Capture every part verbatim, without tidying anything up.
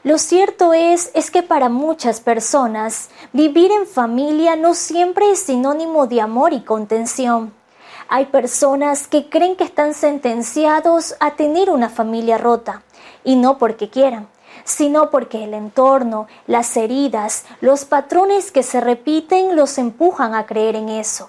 Lo cierto es, es que para muchas personas, vivir en familia no siempre es sinónimo de amor y contención. Hay personas que creen que están sentenciados a tener una familia rota, y no porque quieran, sino porque el entorno, las heridas, los patrones que se repiten los empujan a creer en eso.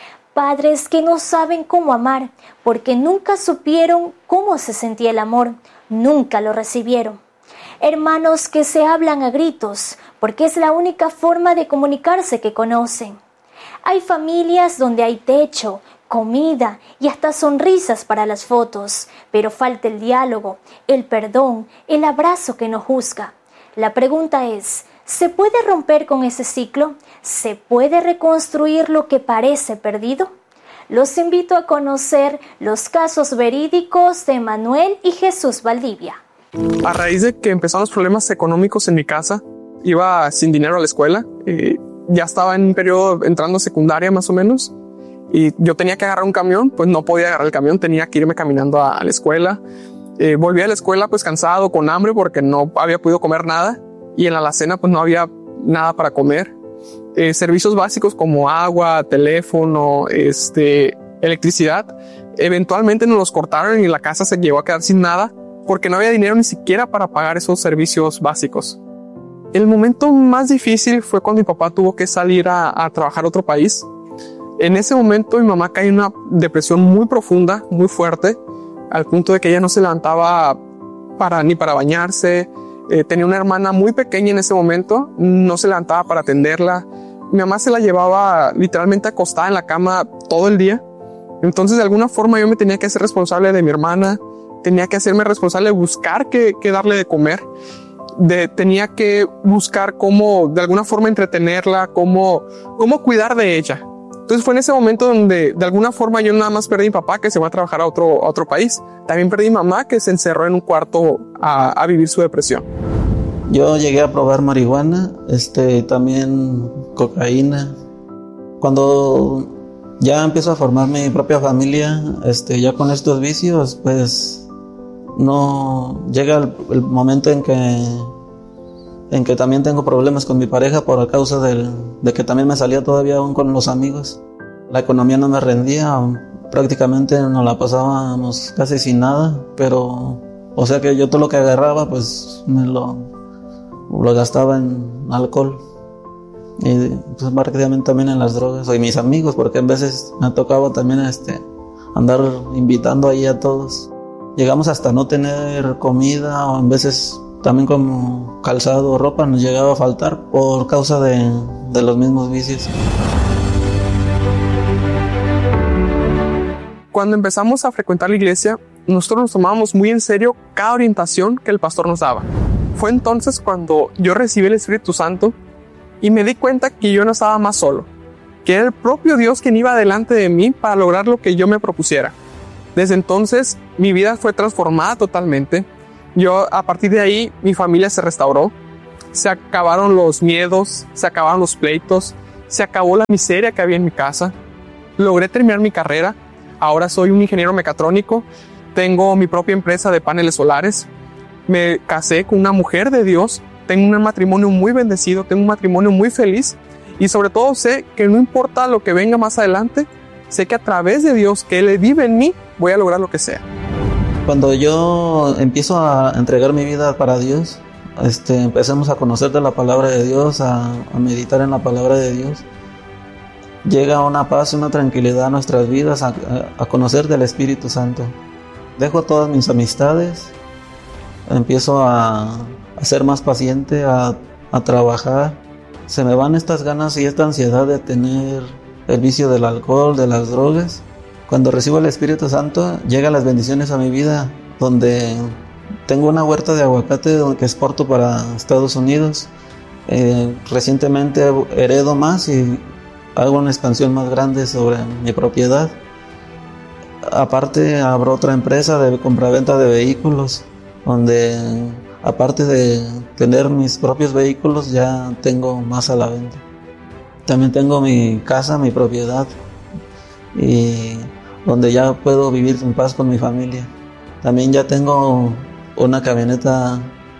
Padres que no saben cómo amar, porque nunca supieron cómo se sentía el amor, nunca lo recibieron. Hermanos que se hablan a gritos, porque es la única forma de comunicarse que conocen. Hay familias donde hay techo, comida y hasta sonrisas para las fotos, pero falta el diálogo, el perdón, el abrazo que no juzga. La pregunta es, ¿se puede romper con ese ciclo? ¿Se puede reconstruir lo que parece perdido? Los invito a conocer los casos verídicos de Manuel y Jesús Valdivia. A raíz de que empezaron los problemas económicos en mi casa, iba sin dinero a la escuela, eh, ya estaba en un periodo entrando a secundaria más o menos, y yo tenía que agarrar un camión, pues no podía agarrar el camión, tenía que irme caminando a, a la escuela. Eh, volví a la escuela pues cansado, con hambre, porque no había podido comer nada, y en la alacena pues no había nada para comer. Eh, servicios básicos como agua, teléfono, este, electricidad, eventualmente nos los cortaron y la casa se llegó a quedar sin nada, porque no había dinero ni siquiera para pagar esos servicios básicos. El momento más difícil fue cuando mi papá tuvo que salir a, a trabajar a otro país. En ese momento mi mamá cayó en una depresión muy profunda, muy fuerte, al punto de que ella no se levantaba para, ni para bañarse. Eh, tenía una hermana muy pequeña en ese momento, no se levantaba para atenderla. Mi mamá se la llevaba literalmente acostada en la cama todo el día. Entonces de alguna forma yo me tenía que hacer responsable de mi hermana, tenía que hacerme responsable de buscar qué, qué darle de comer, de, tenía que buscar cómo de alguna forma entretenerla, cómo, cómo cuidar de ella. Entonces fue en ese momento donde de alguna forma yo nada más perdí a mi papá, que se va a trabajar a otro, a otro país. También perdí a mi mamá, que se encerró en un cuarto a, a vivir su depresión. Yo llegué a probar marihuana, este, también cocaína. Cuando ya empiezo a formar mi propia familia, este, ya con estos vicios, pues no llega el, el momento en que en que también tengo problemas con mi pareja por causa del, de que también me salía todavía aún con los amigos. La economía no me rendía, prácticamente nos la pasábamos casi sin nada, pero o sea que yo todo lo que agarraba pues me lo, lo gastaba en alcohol y pues prácticamente también en las drogas, y mis amigos, porque en veces me tocaba también este, andar invitando ahí a todos. Llegamos hasta no tener comida, o en veces también como calzado o ropa nos llegaba a faltar por causa de, de los mismos vicios. Cuando empezamos a frecuentar la iglesia, nosotros nos tomábamos muy en serio cada orientación que el pastor nos daba. Fue entonces cuando yo recibí el Espíritu Santo y me di cuenta que yo no estaba más solo, que era el propio Dios quien iba delante de mí para lograr lo que yo me propusiera. Desde entonces mi vida fue transformada totalmente. Yo, a partir de ahí, mi familia se restauró, se acabaron los miedos, se acabaron los pleitos, se acabó la miseria que había en mi casa. Logré terminar mi carrera, ahora soy un ingeniero mecatrónico, tengo mi propia empresa de paneles solares, me casé con una mujer de Dios, tengo un matrimonio muy bendecido, tengo un matrimonio muy feliz, y sobre todo sé que no importa lo que venga más adelante, sé que a través de Dios, que Él vive en mí, voy a lograr lo que sea. Cuando yo empiezo a entregar mi vida para Dios, este, empecemos a conocer de la palabra de Dios, a, a meditar en la palabra de Dios, llega una paz y una tranquilidad a nuestras vidas, a, a conocer del Espíritu Santo. Dejo todas mis amistades, empiezo a, a ser más paciente, a, a trabajar. Se me van estas ganas y esta ansiedad de tener el vicio del alcohol, de las drogas. Cuando recibo el Espíritu Santo, llegan las bendiciones a mi vida, donde tengo una huerta de aguacate que exporto para Estados Unidos. Eh, recientemente heredo más y hago una expansión más grande sobre mi propiedad. Aparte, abro otra empresa de compraventa de vehículos, donde aparte de tener mis propios vehículos, ya tengo más a la venta. También tengo mi casa, mi propiedad, y donde ya puedo vivir en paz con mi familia. También ya tengo una camioneta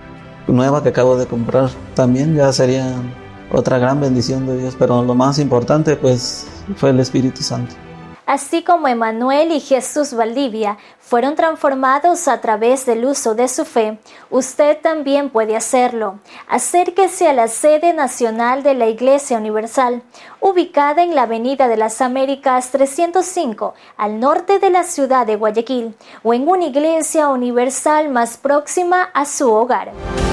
nueva que acabo de comprar también ya sería otra gran bendición de Dios, pero lo más importante pues fue el Espíritu Santo. Así como Emanuel y Jesús Valdivia fueron transformados a través del uso de su fe, usted también puede hacerlo. Acérquese a la sede nacional de la Iglesia Universal, ubicada en la Avenida de las Américas trescientos cinco, al norte de la ciudad de Guayaquil, o en una iglesia universal más próxima a su hogar.